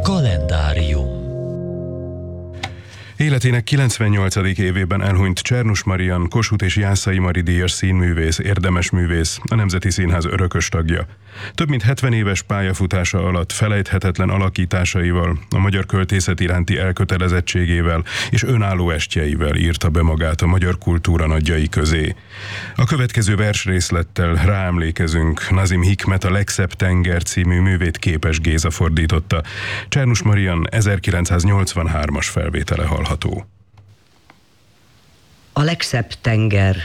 Kalendárium. Életének 98. évében elhunyt Csernus Marian, Kossuth és Jászai Mari díjas színművész, érdemes művész, a Nemzeti Színház örökös tagja. Több mint 70 éves pályafutása alatt felejthetetlen alakításaival, a magyar költészet iránti elkötelezettségével és önálló estjeivel írta be magát a magyar kultúra nagyjai közé. A következő versrészlettel ráemlékezünk. Nazim Hikmet A legszebb tenger című művét Képes Géza fordította. Csernus Marian 1983-as felvétele hallható. A legszebb tenger.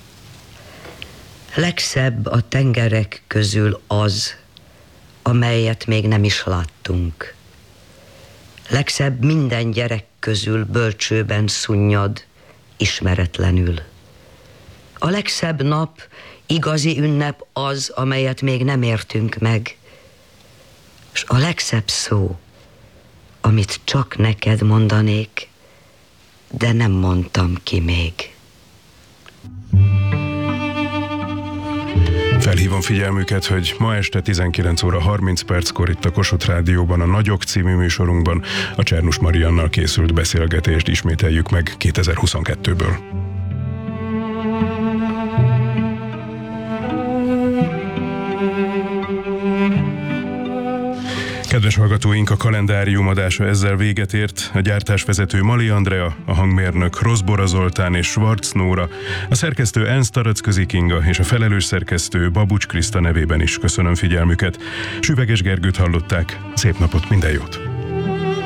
Legszebb a tengerek közül az, amelyet még nem is láttunk. Legszebb minden gyerek közül bölcsőben szunnyad, ismeretlenül. A legszebb nap, igazi ünnep az, amelyet még nem értünk meg. És a legszebb szó, amit csak neked mondanék, de nem mondtam ki még. Felhívom figyelmüket, hogy ma este 19 óra 30 perckor itt a Kossuth Rádióban, a Nagyok című műsorunkban a Csernus Mariannal készült beszélgetést ismételjük meg 2022-ből. Kedves hallgatóink, a kalendárium adása ezzel véget ért. A gyártásvezető Mali Andrea, a hangmérnök Rozbora Zoltán és Schwarz Nóra, a szerkesztő Ernst Taracközi Kinga és a felelős szerkesztő Babucs Kriszta nevében is köszönöm figyelmüket. Süveges Gergőt hallották, szép napot, minden jót!